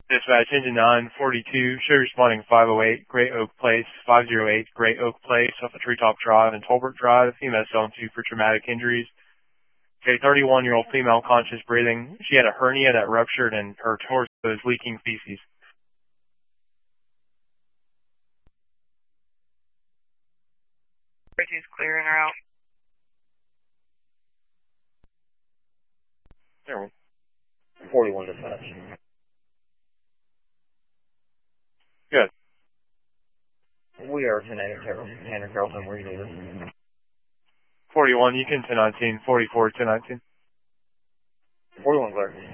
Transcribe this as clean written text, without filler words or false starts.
Dispatch engine 942, show responding 508, Great Oak Place, 508, Great Oak Place, off of Treetop Drive and Tolbert Drive, female zone 2 for traumatic injuries. Okay, 31-year-old female conscious breathing. She had a hernia that ruptured and her torso is leaking feces. She's clear in or out. There we go. 41 dispatch. Good. We are 10 Tanner Carrollton, where you need us. 41, you can 1019, 44, 1019. 41 clear.